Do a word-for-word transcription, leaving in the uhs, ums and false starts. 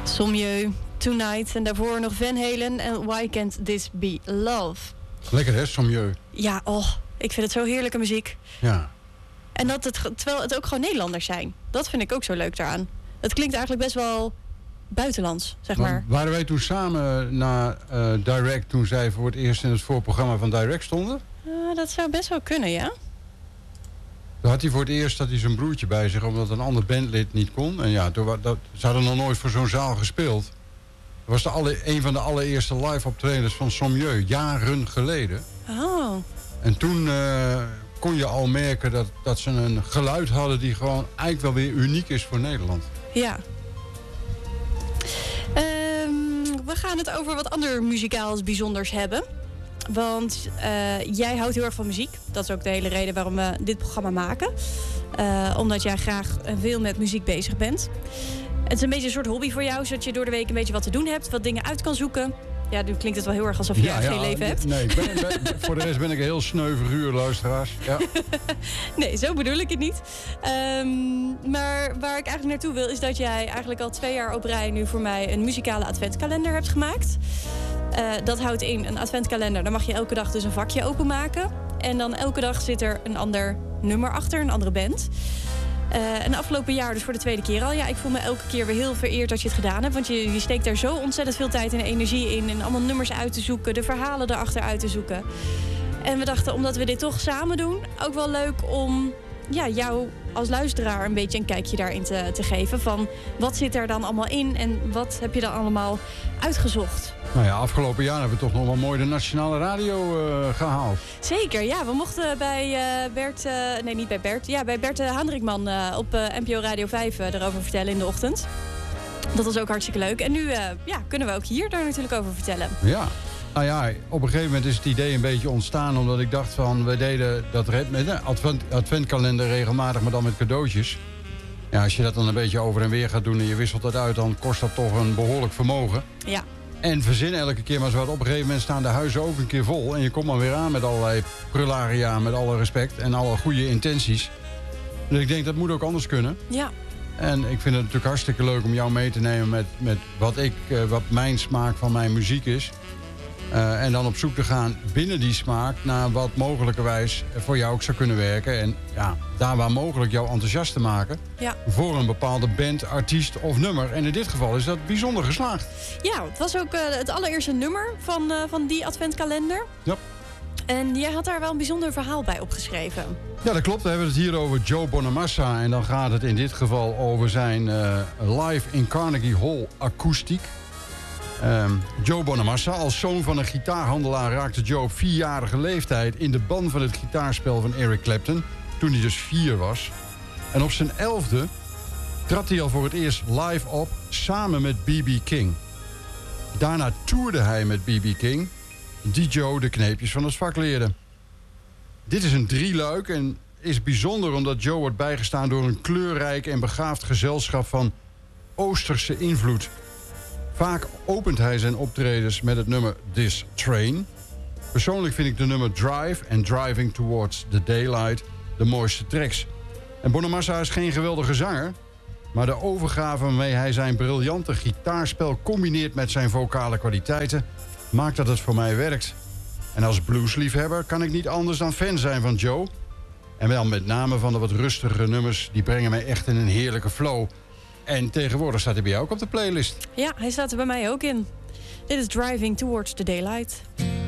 Sommieu, Tonight en daarvoor nog Van Halen en Why Can't This Be Love. Lekker hè, Sommieu. Ja, oh, ik vind het zo heerlijke muziek. Ja. En dat het, terwijl het ook gewoon Nederlanders zijn. Dat vind ik ook zo leuk daaraan. Het klinkt eigenlijk best wel buitenlands, zeg maar. maar waren wij toen samen naar uh, Direct, toen zij voor het eerst in het voorprogramma van Direct stonden? Uh, dat zou best wel kunnen, ja. Toen had hij voor het eerst dat hij zijn broertje bij zich, omdat een ander bandlid niet kon. En ja, toen, dat, ze hadden nog nooit voor zo'n zaal gespeeld. Dat was de alle, een van de allereerste live optredens van Sommieu, jaren geleden. Oh. En toen uh, kon je al merken dat, dat ze een geluid hadden die gewoon eigenlijk wel weer uniek is voor Nederland. Ja. Um, we gaan het over wat ander muzikaals bijzonders hebben. Want uh, jij houdt heel erg van muziek. Dat is ook de hele reden waarom we dit programma maken. Uh, omdat jij graag veel met muziek bezig bent. Het is een beetje een soort hobby voor jou, zodat je door de week een beetje wat te doen hebt. Wat dingen uit kan zoeken. Ja, nu klinkt het wel heel erg alsof je ja, geen ja, leven hebt. Nee, ik ben, ben, voor de rest ben ik een heel sneu figuur, luisteraars. Ja. Nee, zo bedoel ik het niet. Um, maar waar ik eigenlijk naartoe wil, is dat jij eigenlijk al twee jaar op rij nu voor mij een muzikale adventkalender hebt gemaakt. Uh, dat houdt in een adventkalender. Dan mag je elke dag dus een vakje openmaken. En dan elke dag zit er een ander nummer achter, een andere band. Uh, en afgelopen jaar dus voor de tweede keer al. Ja, ik voel me elke keer weer heel vereerd dat je het gedaan hebt. Want je, je steekt daar zo ontzettend veel tijd en energie in. En allemaal nummers uit te zoeken, de verhalen erachter uit te zoeken. En we dachten, omdat we dit toch samen doen, ook wel leuk om ja, jou als luisteraar een beetje een kijkje daarin te, te geven. Van wat zit er dan allemaal in en wat heb je dan allemaal uitgezocht? Nou ja, afgelopen jaar hebben we toch nog wel mooi de nationale radio uh, gehaald. Zeker, ja. We mochten bij uh, Bert... Uh, nee, niet bij Bert. Ja, bij Bert uh, Hendrikman uh, op uh, N P O Radio vijf uh, erover vertellen in de ochtend. Dat was ook hartstikke leuk. En nu uh, ja, kunnen we ook hier daar natuurlijk over vertellen. Ja. Nou ja, op een gegeven moment is het idee een beetje ontstaan, omdat ik dacht van, we deden dat met een advent, adventkalender regelmatig, maar dan met cadeautjes. Ja, als je dat dan een beetje over en weer gaat doen en je wisselt dat uit, dan kost dat toch een behoorlijk vermogen. Ja. En verzin elke keer maar zo wat. Op een gegeven moment staan de huizen ook een keer vol. En je komt maar weer aan met allerlei prularia, met alle respect en alle goede intenties. Dus ik denk, dat moet ook anders kunnen. Ja. En ik vind het natuurlijk hartstikke leuk om jou mee te nemen met, met wat, ik, uh, wat mijn smaak van mijn muziek is. Uh, en dan op zoek te gaan binnen die smaak naar wat mogelijkerwijs voor jou ook zou kunnen werken. En ja, daar waar mogelijk jou enthousiast te maken. Ja. Voor een bepaalde band, artiest of nummer. En in dit geval is dat bijzonder geslaagd. Ja, het was ook uh, het allereerste nummer van, uh, van die adventkalender. Ja. En jij had daar wel een bijzonder verhaal bij opgeschreven. Ja, dat klopt. We hebben het hier over Joe Bonamassa. En dan gaat het in dit geval over zijn uh, live in Carnegie Hall akoestiek. Um, Joe Bonamassa, als zoon van een gitaarhandelaar, raakte Joe op vierjarige leeftijd in de ban van het gitaarspel van Eric Clapton, toen hij dus vier was. En op zijn elfde trad hij al voor het eerst live op samen met B B King. Daarna toerde hij met B B King, die Joe de kneepjes van het vak leerde. Dit is een drieluik en is bijzonder omdat Joe wordt bijgestaan door een kleurrijk en begaafd gezelschap van Oosterse invloed. Vaak opent hij zijn optredens met het nummer This Train. Persoonlijk vind ik de nummer Drive en Driving Towards the Daylight de mooiste tracks. En Bonamassa is geen geweldige zanger, maar de overgave waarmee hij zijn briljante gitaarspel combineert met zijn vocale kwaliteiten maakt dat het voor mij werkt. En als bluesliefhebber kan ik niet anders dan fan zijn van Joe. En wel met name van de wat rustigere nummers, die brengen mij echt in een heerlijke flow. En tegenwoordig staat hij bij jou ook op de playlist. Ja, hij staat er bij mij ook in. Dit is Driving Towards the Daylight.